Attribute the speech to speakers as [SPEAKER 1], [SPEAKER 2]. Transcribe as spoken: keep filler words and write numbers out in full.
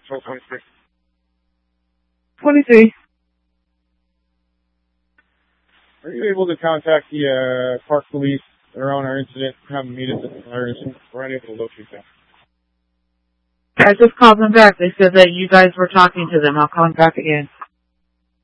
[SPEAKER 1] Patrol twenty-three.
[SPEAKER 2] twenty-three.
[SPEAKER 1] Are you able to contact the uh, park police around our incident and have them meet us at the fire station? We're unable to locate them.
[SPEAKER 2] I just called them back. They said that you guys were talking to them. I'll call them back again.